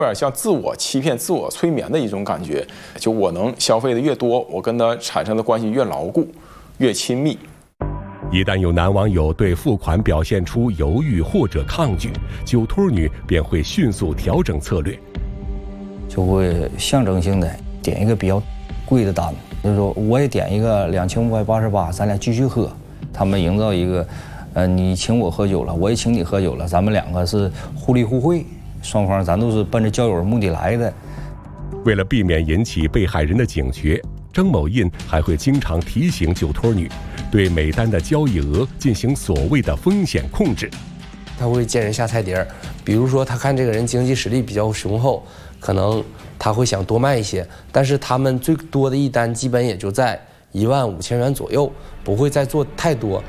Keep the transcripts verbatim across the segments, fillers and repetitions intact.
有点像自我欺骗、自我催眠的一种感觉。就我能消费的越多，我跟他产生的关系越牢固、越亲密。 一旦有男网友对付款表现出犹豫或者抗拒，酒托女便会迅速调整策略， 就会象征性的点一个比较贵的单，就是说我也点一个两千五百八十八，咱俩继续喝。他们营造一个，呃，你请我喝酒了，我也请你喝酒了，咱们两个是互利互惠。双方咱都是奔着交友目的来的。 为了避免引起被害人的警觉，张某印还会经常提醒酒托女，对每单的交易额进行所谓的风险控制。 他会见人下菜碟儿，比如说他看这个人经济实力比较雄厚，可能他会想多卖一些，但是他们最多的一单基本也就在一万五千元左右，不会再做太多。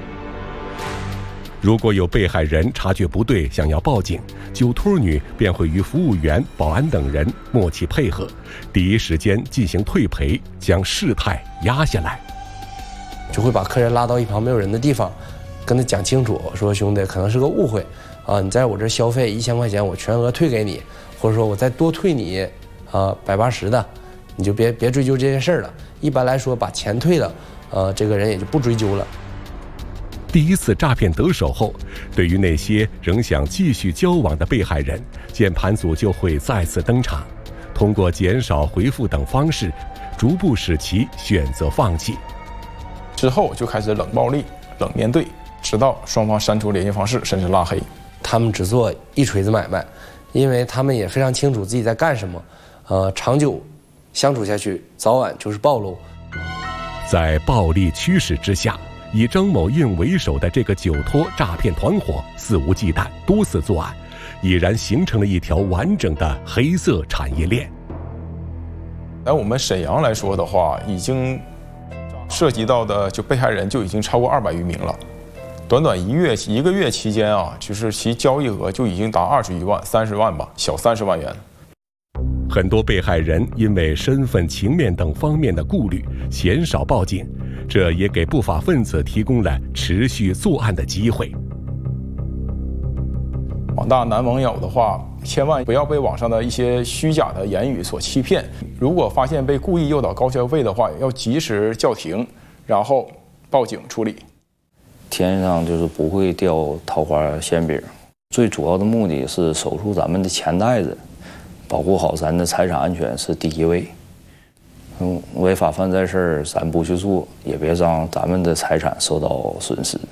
如果有被害人察觉不对，想要报警，酒托女便会与服务员、保安等人默契配合，第一时间进行退赔，将事态压下来。 就会把客人拉到一旁没有人的地方，跟他讲清楚，说兄弟，可能是个误会啊，你在我这消费一千块钱，我全额退给你，或者说我再多退你啊百八十的，你就别别追究这件事了。一般来说，把钱退了，呃，这个人也就不追究了。 第一次诈骗得手后，对于那些仍想继续交往的被害人，键盘组就会再次登场，通过减少回复等方式，逐步使其选择放弃。 之后就开始冷暴力、冷面对，直到双方删除联系方式，甚至拉黑。 他们只做一锤子买卖，因为他们也非常清楚自己在干什么，呃，长久相处下去，早晚就是暴露。 在暴力驱使之下，以张某印为首的这个酒托诈骗团伙肆无忌惮，多次作案，已然形成了一条完整的黑色产业链。 在我们沈阳来说的话，已经涉及到的就被害人就已经超过二百余名了。短短一月一个月期间啊，就是其交易额就已经达二十余万、三十万吧，小三十万元。 很多被害人因为身份、情面等方面的顾虑，鲜少报警，这也给不法分子提供了持续作案的机会。 广大男网友的话，千万不要被网上的一些虚假的言语所欺骗。如果发现被故意诱导高消费的话，要及时叫停，然后报警处理。 天上就是不会掉桃花馅饼，最主要的目的是守住咱们的钱袋子，保护好咱的财产安全是第一位。嗯，违法犯罪事儿咱不去做，也别让咱们的财产受到损失。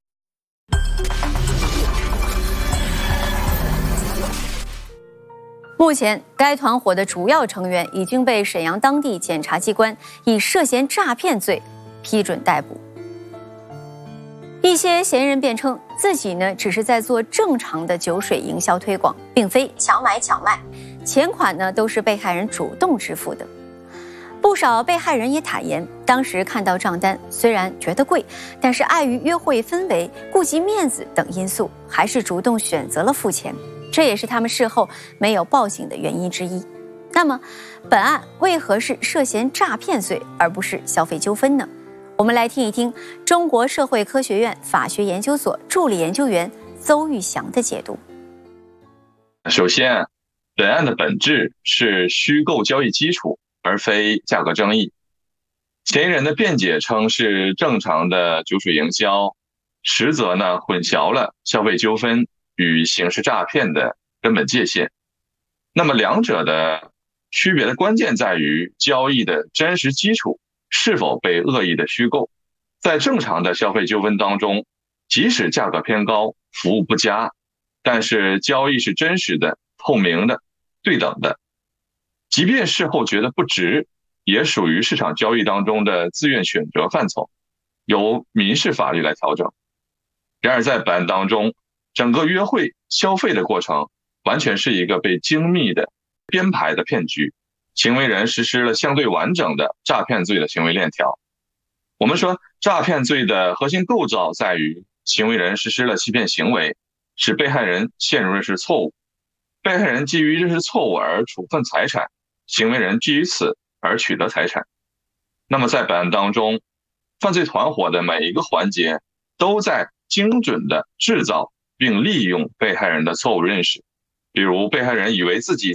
目前，该团伙的主要成员已经被沈阳当地检察机关以涉嫌诈骗罪批准逮捕。一些嫌疑人辩称，自己呢只是在做正常的酒水营销推广，并非强买强卖，钱款呢都是被害人主动支付的。不少被害人也坦言，当时看到账单，虽然觉得贵，但是碍于约会氛围、顾及面子等因素，还是主动选择了付钱。这也是他们事后没有报警的原因之一。那么，本案为何是涉嫌诈骗罪，而不是消费纠纷呢？我们来听一听中国社会科学院法学研究所助理研究员邹玉祥的解读。 首先，本案的本质是虚构交易基础，而非价格争议。嫌疑人的辩解称是正常的酒水营销，实则呢混淆了消费纠纷与刑事诈骗的根本界限。那么两者的区别的关键在于交易的真实基础是否被恶意的虚构。在正常的消费纠纷当中，即使价格偏高，服务不佳，但是交易是真实的、透明的、对等的，即便事后觉得不值，也属于市场交易当中的自愿选择范畴，由民事法律来调整。然而在本案当中，整个约会消费的过程完全是一个被精密的编排的骗局，行为人实施了相对完整的诈骗罪的行为链条。我们说诈骗罪的核心构造在于行为人实施了欺骗行为，使被害人陷入认识错误，被害人基于认识错误而处分财产，行为人基于此而取得财产。那么在本案当中，犯罪团伙的每一个环节都在精准的制造并利用被害人的错误认识。比如被害人以为自己